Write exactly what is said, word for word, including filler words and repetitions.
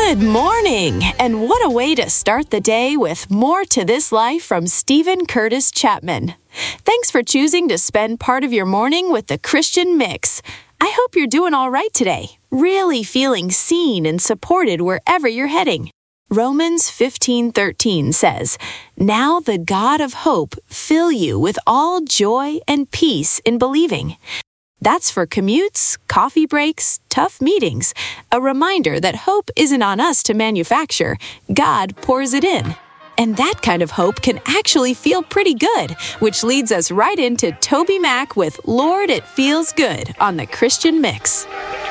Good morning, and what a way to start the day with more to this life from Stephen Curtis Chapman. Thanks for choosing to spend part of your morning with the Christian Mix. I hope you're doing all right today, really feeling seen and supported wherever you're heading. Romans fifteen thirteen says, "Now the God of hope fill you with all joy and peace in believing." That's for commutes, coffee breaks, tough meetings. A reminder that hope isn't on us to manufacture. God pours it in. And that kind of hope can actually feel pretty good, which leads us right into Toby Mac with Lord, It Feels Good on the Christian Mix.